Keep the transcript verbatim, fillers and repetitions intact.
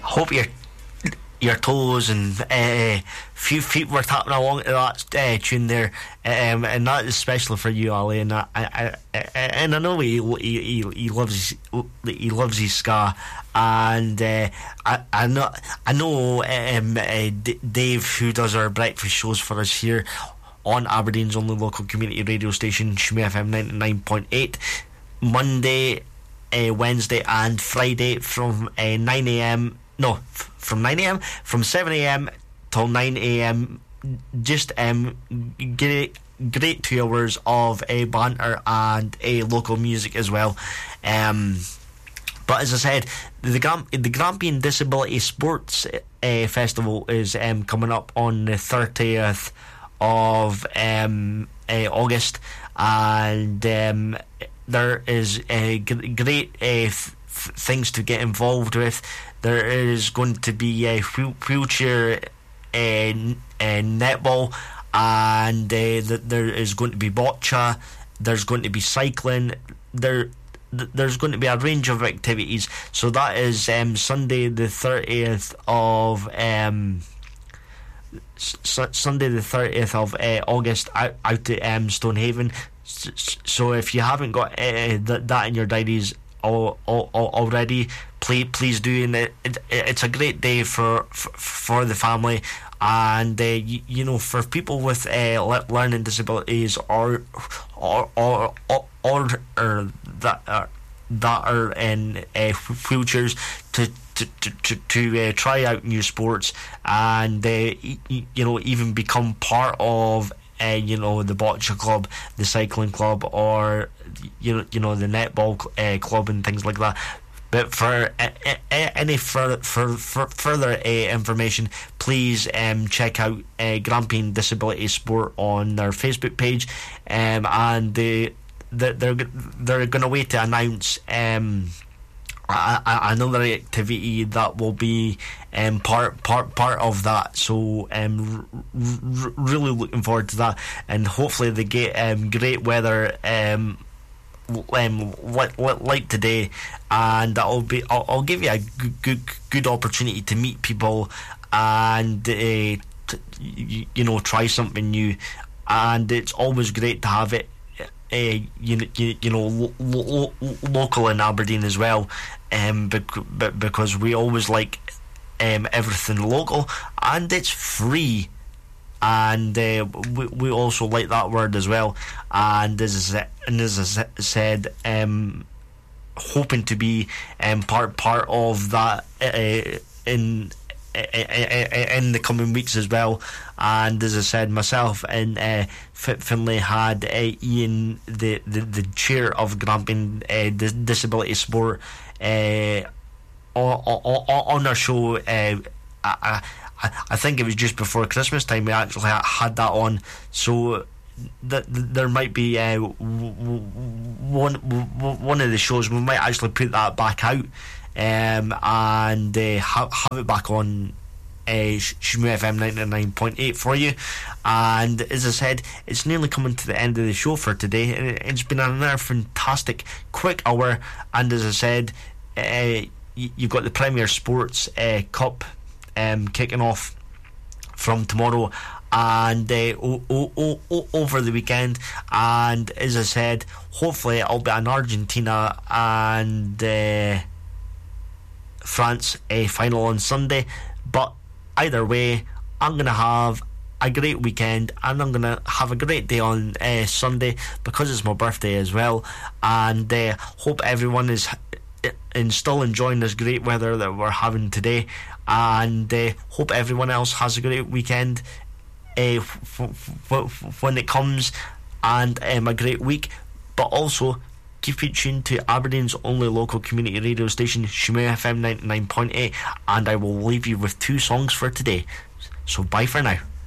hope your your toes and uh, few feet were tapping along to that uh, tune there, um, and that is especially for you, Ali. And I, I, I and I know he he, he loves he loves his ska, and uh, I I know I know um, uh, D- Dave, who does our breakfast shows for us here on Aberdeen's only local community radio station, Shimmy F M ninety-nine point eight, Monday, uh, Wednesday, and Friday from uh, nine a.m. No, f- from nine a.m. from seven a.m. till nine a.m. Just um, great, great two hours of a uh, banter and a uh, local music as well. Um, but as I said, the Gram- the Grampian Disability Sports uh, Festival is um, coming up on the thirtieth of um, uh, August, and um, there is uh, g- great uh, f- f- things to get involved with. There is going to be a wheel- wheelchair uh, n- uh, netball, and uh, th- there is going to be boccia. There's going to be cycling. There, th- there's going to be a range of activities. So that is um, Sunday the thirtieth of um, s- Sunday the thirtieth of uh, August out out at um, Stonehaven. S- so if you haven't got uh, th- that in your diaries All, all, all already, please please do. And it, it, it's a great day for for, for the family, and uh, you, you know, for people with uh, learning disabilities or or or or, or, or that are that are in uh, wheelchairs to to to to, to uh, try out new sports, and uh, you know, even become part of Uh, you know, the boccia club, the cycling club, or you know, you know, the netball uh, club and things like that. But for uh, uh, any further for, for further uh, information, please um, check out uh, Grampian Disability Sport on their Facebook page, um, and they they're they're going to wait to announce um, a, a, another activity that will be um, part part part of that. So um, r- r- really looking forward to that, and hopefully they get um, great weather um, um, like, like today, and that'll be I'll, I'll give you a good good, good opportunity to meet people and uh, to, you, you know, try something new, and it's always great to have it Uh, you, you, you know lo- lo- local in Aberdeen as well, um, bec- bec- because we always like um, everything local, and it's free, and uh, we, we also like that word as well. And as I, and as I said, um, hoping to be um, part part of that uh, in in the coming weeks as well. And as I said, myself and uh, Finlay had uh, Ian, the, the, the chair of Grampian uh, Disability Sport, uh, on, on our show. uh, I, I, I think it was just before Christmas time we actually had that on, so that there might be uh, one one of the shows we might actually put that back out, um, and uh, have, have it back on uh, Shmoo F M ninety-nine point eight for you. And as I said, it's nearly coming to the end of the show for today, and it's been another fantastic quick hour. And as I said, uh, you've got the Premier Sports uh, Cup um, kicking off from tomorrow and uh, o- o- o- o- over the weekend. And as I said, hopefully it'll be an Argentina and uh, France uh, final on Sunday. But either way, I'm going to have a great weekend, and I'm going to have a great day on uh, Sunday because it's my birthday as well. And uh, hope everyone is and still enjoying this great weather that we're having today, and uh, hope everyone else has a great weekend uh, f- f- f- when it comes, and um, a great week. But also keep it tuned to Aberdeen's only local community radio station, Shmoo F M ninety-nine point eight, and I will leave you with two songs for today. So bye for now.